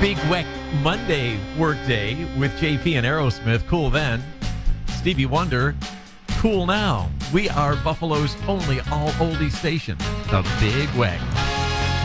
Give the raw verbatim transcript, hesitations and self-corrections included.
Big Weck Monday workday with J P and Aerosmith. Cool then. Stevie Wonder. Cool now. We are Buffalo's only all oldie station, the Big Weck.